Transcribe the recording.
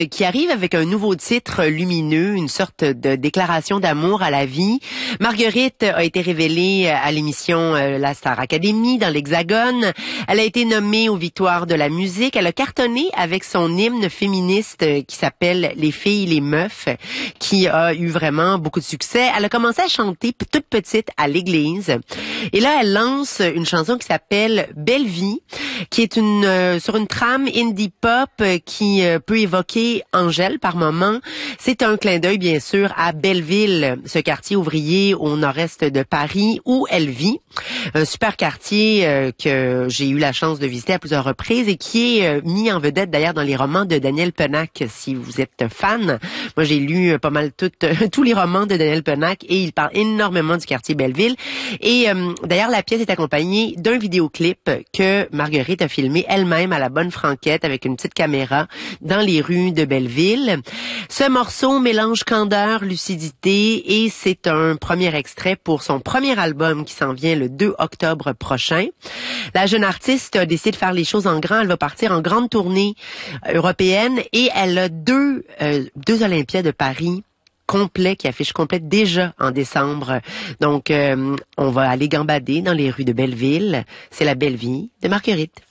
qui arrive avec un nouveau titre lumineux, une sorte de déclaration d'amour à la vie. Marguerite a été révélée à l'émission La Star Academy dans l'Hexagone. Elle a été nommée aux Victoires de la musique. Elle a cartonné avec son hymne féministe qui s'appelle Les filles, les meufs, qui a eu vraiment beaucoup de succès. Elle a commencé à chanter toute petite à l'église. Et là, elle lance une chanson qui s'appelle Belle vie, qui est sur une trame indie pop qui peut évoquer Angèle par moment. C'est un clin d'œil, bien sûr, à Belleville, ce quartier ouvrier au nord-est de Paris où elle vit. Un super quartier que j'ai eu la chance de visiter à plusieurs reprises et qui est mis en vedette d'ailleurs dans les romans de Daniel Pennac, si vous êtes fan. Moi, j'ai lu pas mal tous les romans de Daniel Pennac et il parle énormément du quartier Belleville. Et d'ailleurs, la pièce est accompagnée d'un vidéoclip que Marguerite a filmé elle-même à la bonne franquette avec une petite caméra dans les rues de Belleville. Ce morceau mélange candeur, lucidité et c'est un premier extrait pour son premier album qui s'en vient le 2 octobre prochain. La jeune artiste a décidé de faire les choses en grand. Elle va partir en grande tournée européenne et elle a deux Olympiades de Paris complet, qui affiche complète déjà en décembre. Donc, on va aller gambader dans les rues de Belleville. C'est la belle vie de Marguerite.